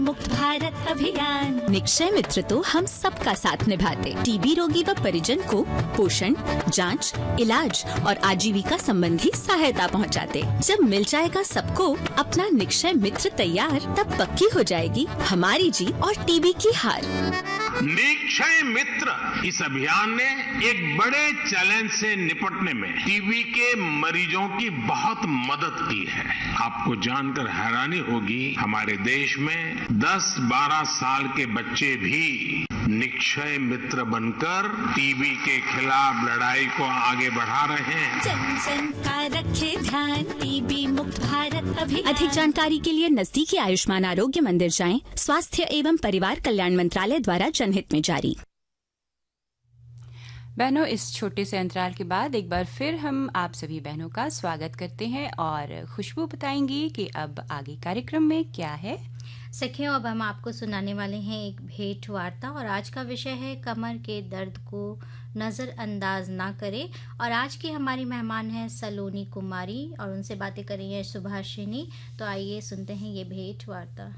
मुक्त भारत अभियान। निक्षय मित्र तो हम सबका साथ निभाते, टीबी रोगी व परिजन को पोषण, जांच, इलाज और आजीविका संबंधी सहायता पहुंचाते। जब मिल जाएगा सबको अपना निक्षय मित्र तैयार, तब पक्की हो जाएगी हमारी जीत और टीबी की हार। निक्षय मित्र इस अभियान ने एक बड़े चैलेंज से निपटने में टीबी के मरीजों की बहुत मदद की है। आपको जानकर हैरानी होगी, हमारे देश में 10-12 साल के बच्चे भी निक्षय मित्र बनकर टीबी के खिलाफ लड़ाई को आगे बढ़ा रहे हैं। जन जन का रखे ध्यान, टीबी मुक्त भारत अभियान। अधिक जानकारी के लिए नजदीकी आयुष्मान आरोग्य मंदिर जाएं। स्वास्थ्य एवं परिवार कल्याण मंत्रालय द्वारा जनहित में जारी। बहनों, इस छोटे से अंतराल के बाद एक बार फिर हम आप सभी बहनों का स्वागत करते हैं और खुशबू बताएंगी कि अब आगे कार्यक्रम में क्या है। सखियों, अब हम आपको सुनाने वाले हैं एक भेंट वार्ता और आज का विषय है कमर के दर्द को नज़रअंदाज ना करें। और आज की हमारी मेहमान है सलोनी कुमारी और उनसे बातें करेंगे सुभाषिनी। तो आइए सुनते हैं ये भेंट वार्ता।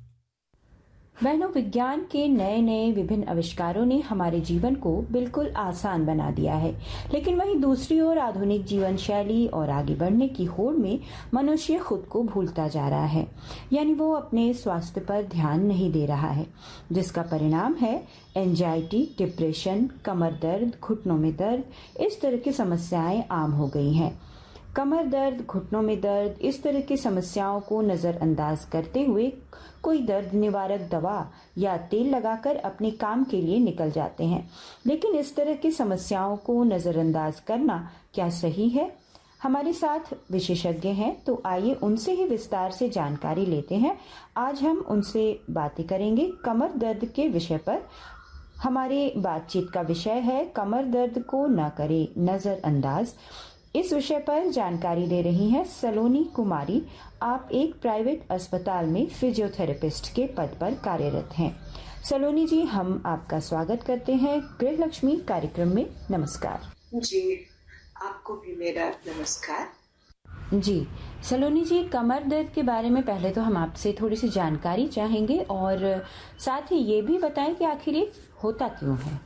बहनों, विज्ञान के नए नए विभिन्न आविष्कारों ने हमारे जीवन को बिल्कुल आसान बना दिया है, लेकिन वहीं दूसरी ओर आधुनिक जीवन शैली और आगे बढ़ने की होड़ में मनुष्य खुद को भूलता जा रहा है, यानी वो अपने स्वास्थ्य पर ध्यान नहीं दे रहा है, जिसका परिणाम है एंजाइटी, डिप्रेशन, कमर दर्द, घुटनों में दर्द। इस तरह की समस्याएं आम हो गई हैं। कमर दर्द, घुटनों में दर्द, इस तरह की समस्याओं को नजरअंदाज करते हुए कोई दर्द निवारक दवा या तेल लगाकर अपने काम के लिए निकल जाते हैं, लेकिन इस तरह की समस्याओं को नजरअंदाज करना क्या सही है? हमारे साथ विशेषज्ञ हैं, तो आइए उनसे ही विस्तार से जानकारी लेते हैं। आज हम उनसे बातें करेंगे कमर दर्द के विषय पर। हमारे बातचीत का विषय है कमर दर्द को न करे नजरअंदाज। इस विषय पर जानकारी दे रही हैं सलोनी कुमारी। आप एक प्राइवेट अस्पताल में फिजियोथेरेपिस्ट के पद पर कार्यरत हैं। सलोनी जी, हम आपका स्वागत करते हैं गृह लक्ष्मी कार्यक्रम में। नमस्कार जी, आपको भी मेरा नमस्कार। जी सलोनी जी, कमर दर्द के बारे में पहले तो हम आपसे थोड़ी सी जानकारी चाहेंगे और साथ ही ये भी बताएं कि आखिर ये होता क्यों है।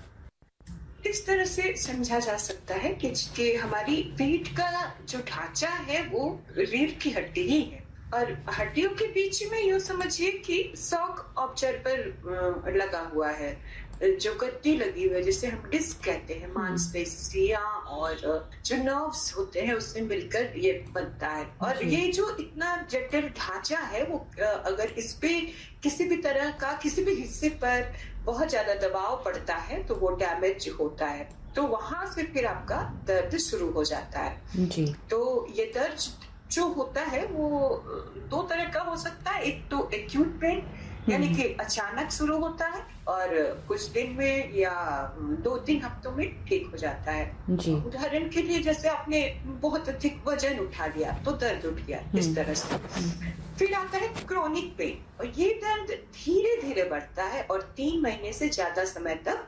इस तरह से समझा जा सकता है कि हमारी पीठ का जो ढांचा है वो रीढ़ की हड्डी ही है और हड्डियों के बीच में यूँ समझिए कि सॉक ऑब्जर्व पर लगा हुआ है, जो गद्दी लगी हुई है, जिसे हम डिस्क कहते हैं। मांसपेशियां और जो नर्व्स होते हैं उससे मिलकर ये बनता है। और ये जो इतना जटिल ढांचा है वो अगर इस पे किसी भी तरह का किसी भी हिस्से पर बहुत ज्यादा दबाव पड़ता है तो वो डैमेज होता है, तो वहां से फिर आपका दर्द शुरू हो जाता है। जी। तो ये दर्द जो होता है वो 2 तरह का हो सकता है। एक तो एक्यूट पेन, यानी कि अचानक शुरू होता है और कुछ दिन में या 2-3 हफ्तों में ठीक हो जाता है। जी। उदाहरण के लिए जैसे आपने बहुत अधिक वजन उठा लिया तो दर्द उठ गया, इस तरह से। फिर आता है क्रॉनिक पेन और ये दर्द धीरे धीरे बढ़ता है और 3 महीने से ज्यादा समय तक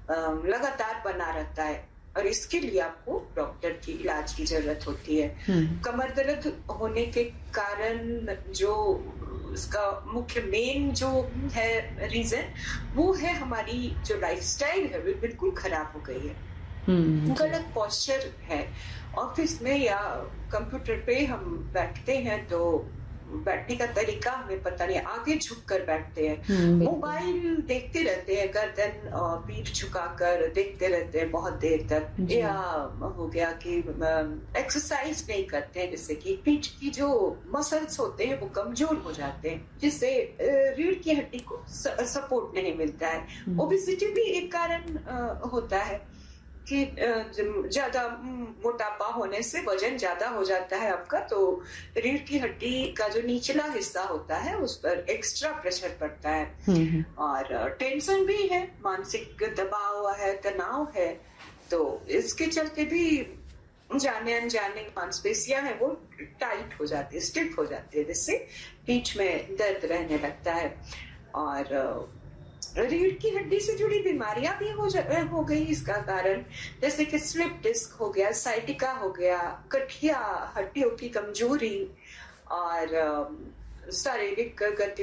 लगातार बना रहता है और इसके लिए आपको डॉक्टर की इलाज की जरूरत होती है। कमर दर्द होने के कारण जो इसका मुख्य मेन जो है रीजन वो है हमारी जो लाइफस्टाइल है वो बिल्कुल खराब हो गई है। गलत पोस्चर है। ऑफिस में या कंप्यूटर पे हम बैठते हैं तो बैठने का तरीका हमें पता नहीं, आगे झुक कर बैठते हैं, मोबाइल देखते रहते हैं, गर्दन और पीठ झुकाकर देखते रहते हैं बहुत देर तक, या हो गया कि एक्सरसाइज नहीं करते हैं, जिससे कि पीठ की जो मसल्स होते हैं वो कमजोर हो जाते हैं, जिससे रीढ़ की हड्डी को सपोर्ट नहीं मिलता है। ओबेसिटी भी एक कारण होता है कि ज्यादा मोटापा होने से वजन ज्यादा हो जाता है आपका, तो रीढ़ की हड्डी का जो निचला हिस्सा होता है उस पर एक्स्ट्रा प्रेशर पड़ता है। और टेंशन भी है, मानसिक दबाव है, तनाव है, तो इसके चलते भी जाने अनजाने मांसपेशियां हैं वो टाइट हो जाती है, स्टिफ हो जाती है, जिससे पीठ में दर्द रहने लगता है। और रीढ़ की हड्डी से जुड़ी बीमारियां भी हो गई इसका कारण, जैसे कि स्लिप डिस्क हो गया, साइटिका हो गया, गठिया, हड्डियों की कमजोरी और शारीरिक गति